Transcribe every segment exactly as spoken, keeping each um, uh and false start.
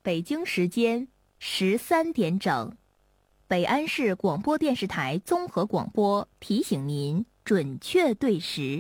北京时间十三点整，北安市广播电视台综合广播提醒您准确对时。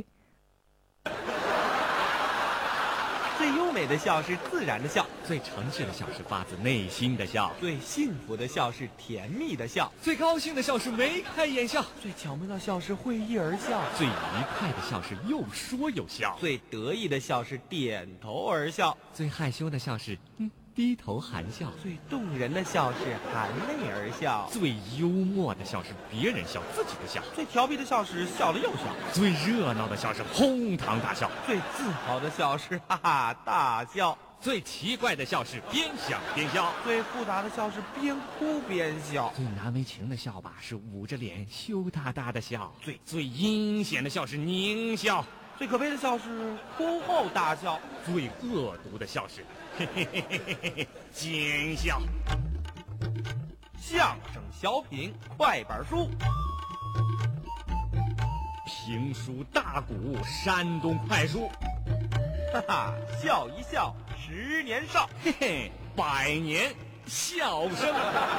最优美的笑是自然的笑， 最诚实的笑是发自内心的笑， 最幸福的笑是甜蜜的笑， 最高兴的笑是眉开眼笑， 最巧妙的笑是会意而笑， 最愉快的笑是又说又笑， 最得意的笑是点头而笑， 最害羞的笑是嗯低头含笑， 最动人的笑是含泪而笑， 最幽默的笑是别人笑自己的笑， 最调皮的笑是笑了又笑， 最热闹的笑是哄堂大笑， 最自豪的笑是哈哈大笑， 最奇怪的笑是边想边笑， 最复杂的笑是边哭边笑， 最难为情的笑吧是捂着脸羞答答的笑，最最阴险的笑是狞笑， 最可悲的笑是哭后大笑， 最恶毒的笑是嘿嘿嘿嘿嘿嘿奸笑。 相声小品快板书， 评书大鼓山东快书， 哈哈，笑一笑十年少， 嘿嘿，百年笑声。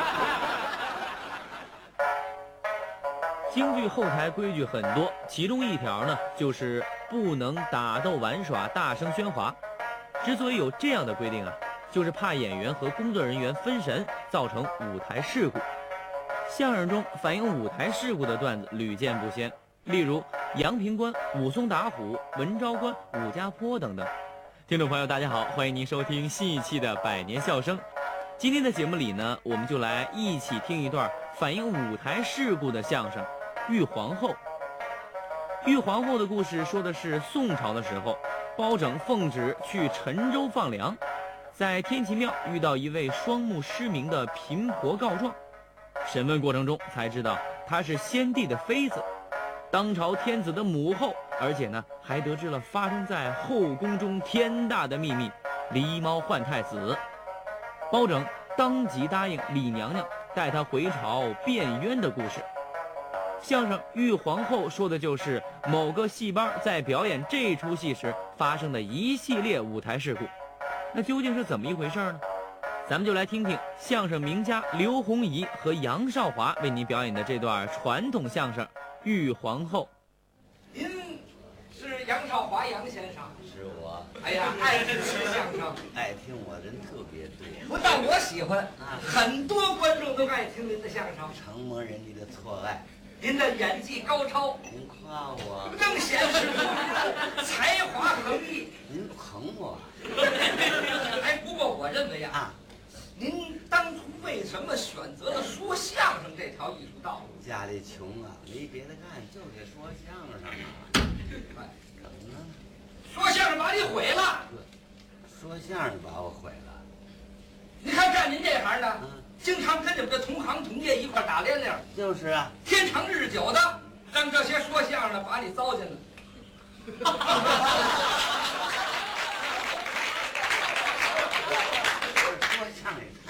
京剧后台规矩很多，其中一条呢，就是不能打斗玩耍、大声喧哗。之所以有这样的规定啊，就是怕演员和工作人员分神，造成舞台事故。相声中反映舞台事故的段子屡见不鲜，例如阳平关、武松打虎、文昭关、武家坡等等。听众朋友大家好，欢迎您收听新一期的百年笑声。今天的节目里呢，我们就来一起听一段反映舞台事故的相声《玉皇后》。玉皇后的故事说的是宋朝的时候，包拯奉旨去陈州放粮，在天齐庙遇到一位双目失明的贫婆告状，审问过程中才知道她是先帝的妃子，当朝天子的母后，而且呢还得知了发生在后宫中天大的秘密——狸猫换太子。包拯当即答应李娘娘带她回朝辩冤的故事。相声《玉皇后》说的就是某个戏班在表演这出戏时发生的一系列舞台事故。那究竟是怎么一回事呢？咱们就来听听相声名家刘洪仪和杨少华为您表演的这段传统相声《玉皇后》。 您是杨少华杨先生？ 是我。 哎呀，爱听相声， 爱听我人特别多， 不但我喜欢啊，很多观众都爱听您的相声， 承蒙人家的错爱。 您的演技高超， 您夸我， 更显示出才华横溢。 您捧我。 哎，不过我认为啊， 啊您当初为什么选择了说相声这条艺术道路？ 家里穷啊，没别的干，就得说相声啊。怎么呢？ 说相声把你毁了。 说相声把我毁了。 你看干您这行的， 嗯， 经常跟你们的同行同业一块打连连， 就是啊， 天长日久的，让这些说相声的把你糟践了。